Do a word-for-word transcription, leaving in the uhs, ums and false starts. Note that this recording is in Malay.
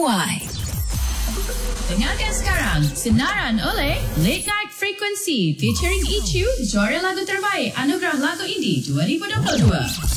Y. Dengarkan sekarang sinaran oleh Late Night Frequency featuring Ichu, juara lagu terbaik Anugerah Lagu Indie dua ribu dua puluh dua.